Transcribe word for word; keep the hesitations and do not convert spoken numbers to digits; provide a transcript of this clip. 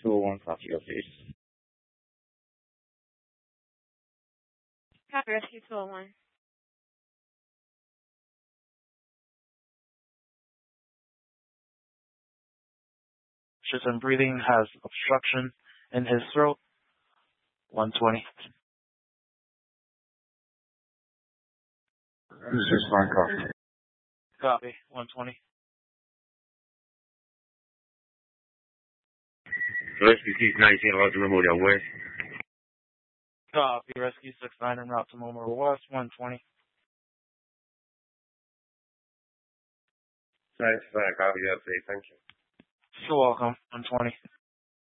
two oh one, copy your face. Copy Rescue two oh one. And breathing, has obstruction in his throat. one twenty. This is fine, copy. Copy, one twenty. Rescue six nineteen, route to Memorial West. Copy, Rescue six nine en route to Memorial West, one twenty. Thanks, uh, copy that, please. Thank you. You're welcome, one twenty.